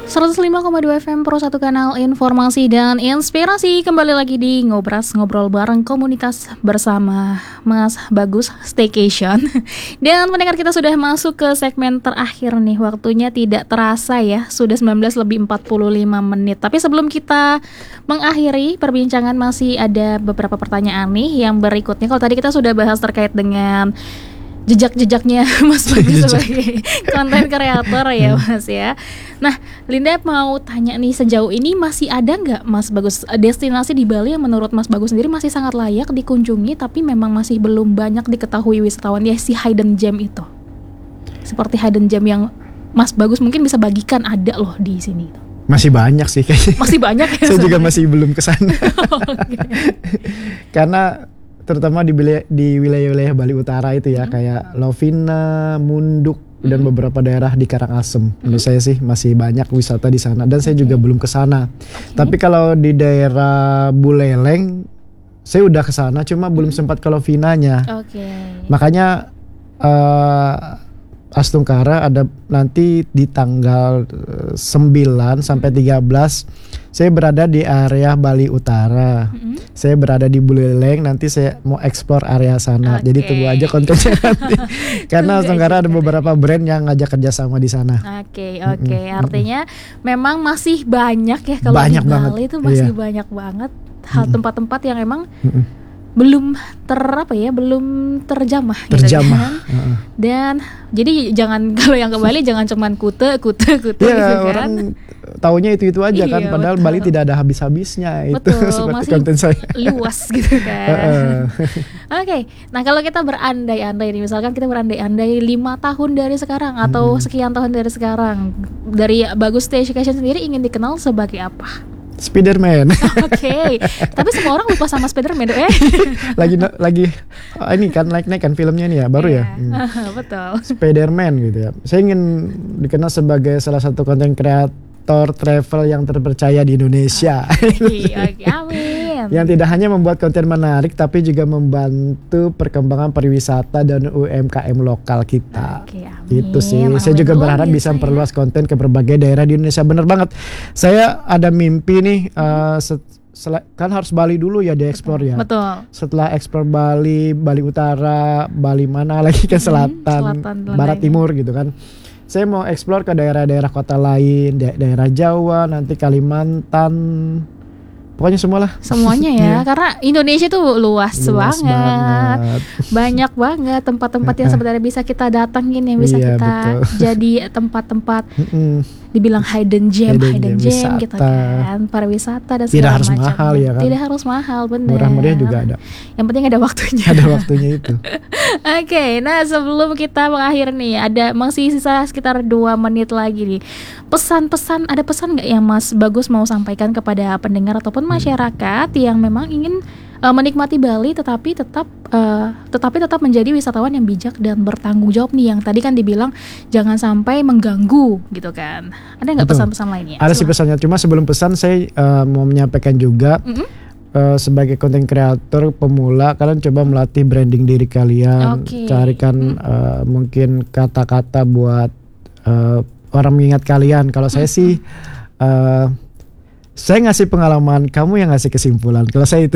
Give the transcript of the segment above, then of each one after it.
105,2 FM Pro 1 kanal informasi dan inspirasi. Kembali lagi di Ngobras, ngobrol bareng komunitas bersama Mas Bagus Staycation. Dan pendengar, kita sudah masuk ke segmen terakhir nih. Waktunya tidak terasa ya, sudah 19 lebih 45 menit. Tapi sebelum kita mengakhiri perbincangan, masih ada beberapa pertanyaan nih yang berikutnya. Kalau tadi kita sudah bahas terkait dengan jejak-jejaknya Mas Bagus sebagai konten kreator ya Mas ya. Nah, Linda mau tanya nih, sejauh ini masih ada nggak Mas Bagus destinasi di Bali yang menurut Mas Bagus sendiri masih sangat layak dikunjungi tapi memang masih belum banyak diketahui wisatawan, ya si hidden gem itu? Seperti hidden gem yang Mas Bagus mungkin bisa bagikan, ada loh di sini. Masih banyak sih kayaknya. Masih banyak ya. Saya juga masih belum kesana. Karena terutama di wilayah-wilayah Bali Utara itu ya, kayak Lovina, Munduk, dan beberapa daerah di Karangasem. Menurut saya sih masih banyak wisata di sana, dan saya juga belum ke sana. Tapi kalau di daerah Buleleng saya udah ke sana, cuma belum sempat ke Lovinanya. Makanya Astungkara ada nanti di tanggal 9 sampai 13 saya berada di area Bali Utara. Saya berada di Buleleng, nanti saya mau explore area sana. Jadi tunggu aja kontennya nanti. Karena Astungkara ada beberapa brand yang ngajak kerjasama di sana. Artinya memang masih banyak ya, kalau di Bali itu masih banyak banget hal tempat-tempat yang emang belum belum terjamah gitu kan. Dan jadi jangan, kalau yang ke Bali jangan cuman kute gitu kan. Orang taunya itu aja kan, padahal Bali tidak ada habis-habisnya. Itu seperti masih konten saya. Luas gitu kan. Nah kalau kita berandai-andai nih, misalkan kita berandai-andai 5 tahun dari sekarang atau sekian tahun dari sekarang, dari Bagus Staycation sendiri ingin dikenal sebagai apa? Spiderman. Tapi semua orang lupa sama Spiderman dong. lagi ini kan naik kan filmnya ini ya, baru ya. Betul. Spiderman gitu ya. Saya ingin dikenal sebagai salah satu konten kreator travel yang terpercaya di Indonesia. Amin. Yang tidak hanya membuat konten menarik, tapi juga membantu perkembangan pariwisata dan UMKM lokal kita. Itu sih. Saya juga berharap bisa memperluas konten ke berbagai daerah di Indonesia. Bener banget. Saya ada mimpi nih, kan harus Bali dulu ya dieksplor ya. Betul. Setelah eksplor Bali Utara, Bali mana lagi ke selatan barat, timur gitu kan. Saya mau eksplor ke daerah-daerah kota lain, daerah Jawa, nanti Kalimantan. Pokoknya semuanya ya. Karena Indonesia tuh luas banget. Banyak banget tempat-tempat yang sebenarnya bisa kita datangin, yang bisa kita jadi tempat-tempat dibilang hidden gem gitu kan, pariwisata dan segala macam. Tidak harus mahal ya kan. Tidak harus mahal, benar. Murah meriah juga ada. Yang penting ada waktunya. Ada waktunya itu. Nah sebelum kita mengakhir nih, masih sisa sekitar 2 menit lagi nih. Pesan-pesan, ada pesan nggak yang Mas Bagus mau sampaikan kepada pendengar ataupun masyarakat yang memang ingin menikmati Bali tetapi tetap menjadi wisatawan yang bijak dan bertanggung jawab nih, yang tadi kan dibilang jangan sampai mengganggu gitu kan. Ada nggak pesan-pesan lainnya? Ada sih pesannya, cuma sebelum pesan saya mau menyampaikan juga sebagai konten kreator pemula, kalian coba melatih branding diri kalian. Carikan mungkin kata-kata buat orang mengingat kalian. Kalau saya sih saya ngasih pengalaman, kamu yang ngasih kesimpulan. Kalau saya itu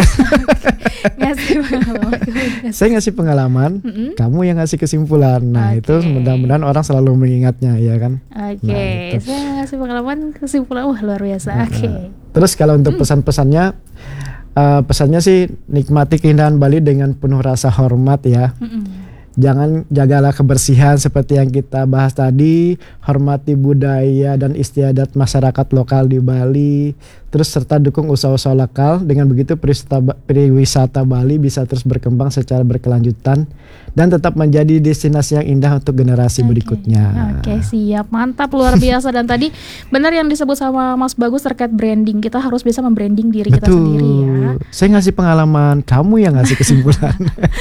saya ngasih pengalaman, kamu yang ngasih kesimpulan. Nah itu mudah-mudahan orang selalu mengingatnya ya kan. Saya ngasih pengalaman, kesimpulan, luar biasa. Terus kalau untuk pesan-pesannya, pesannya sih nikmati keindahan Bali dengan penuh rasa hormat ya. Jagalah kebersihan seperti yang kita bahas tadi, hormati budaya dan istiadat masyarakat lokal di Bali, terus serta dukung usaha-usaha lokal. Dengan begitu pariwisata Bali bisa terus berkembang secara berkelanjutan dan tetap menjadi destinasi yang indah untuk generasi berikutnya. Siap, mantap, luar biasa. Dan tadi benar yang disebut sama Mas Bagus terkait branding, kita harus bisa membranding diri kita sendiri ya. Saya ngasih pengalaman, kamu yang ngasih kesimpulan.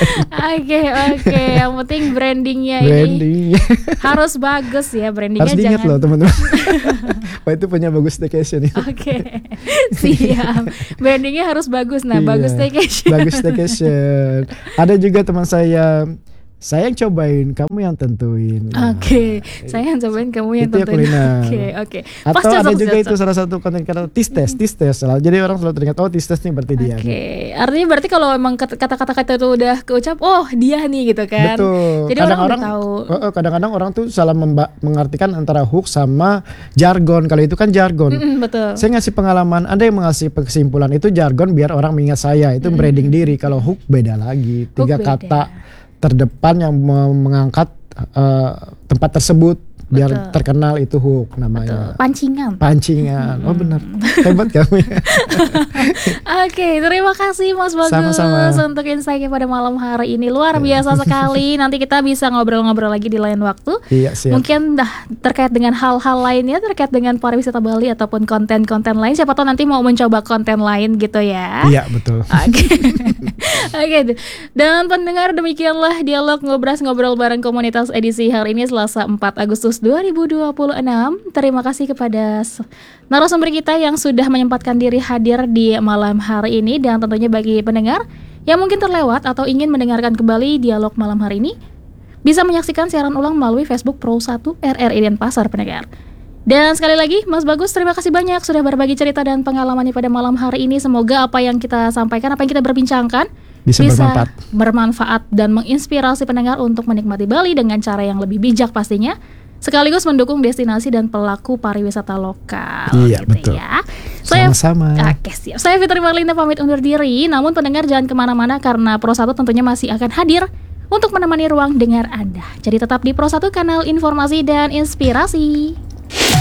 Yang penting brandingnya ini harus bagus ya, brandingnya. Harus diingat loh teman-teman. Wah itu punya Bagus Staycation ya. Siap. Brandingnya harus bagus. Bagus Staycation. Bagus Staycation. Ada juga teman saya Saya yang cobain, kamu yang tentuin. Oke, saya yang cobain, kamu yang itu tentuin. Oke. Atau ada juga itu salah satu konten kata tis tes. Jadi orang selalu teringat, oh tis tes nih berarti dia. Oke, artinya berarti kalau emang kata-kata itu udah keucap, oh dia nih gitu kan. Betul. Jadi orang tahu. Kadang-kadang orang tuh salah mengartikan antara hook sama jargon. Kalau itu kan jargon. Betul. Saya ngasih pengalaman, ada yang ngasih kesimpulan itu jargon biar orang mengingat saya. Itu branding diri. Kalau hook beda lagi. 3 kata terdepan yang mengangkat tempat tersebut biar terkenal, itu hook namanya. Pancingan. Oh benar. Hebat kamu ya. Oke, terima kasih Mas Bagus. Sama-sama. Untuk insight-nya pada malam hari ini. Luar biasa sekali. Nanti kita bisa ngobrol-ngobrol lagi di lain waktu. Iya, siap. Mungkin terkait dengan hal-hal lainnya, terkait dengan pariwisata Bali ataupun konten-konten lain. Siapa tahu nanti mau mencoba konten lain gitu ya. Iya, betul. Oke. Dan pendengar, demikianlah dialog ngobrol bareng komunitas edisi hari ini Selasa 4 Agustus 2026. Terima kasih kepada narasumber kita yang sudah menyempatkan diri hadir di malam hari ini. Dan tentunya bagi pendengar yang mungkin terlewat atau ingin mendengarkan kembali dialog malam hari ini, bisa menyaksikan siaran ulang melalui Facebook Pro 1 RRI Denpasar pendengar. Dan sekali lagi Mas Bagus, terima kasih banyak sudah berbagi cerita dan pengalamannya pada malam hari ini. Semoga apa yang kita sampaikan, apa yang kita berbincangkan bisa bermanfaat dan menginspirasi pendengar untuk menikmati Bali dengan cara yang lebih bijak pastinya, sekaligus mendukung destinasi dan pelaku pariwisata lokal. Iya, gitu betul. Ya. Sama-sama. Oke, siap. Saya Fitri Marlina pamit undur diri. Namun pendengar jangan kemana-mana karena Pro 1 tentunya masih akan hadir untuk menemani ruang dengar Anda. Jadi tetap di Pro 1, kanal informasi dan inspirasi.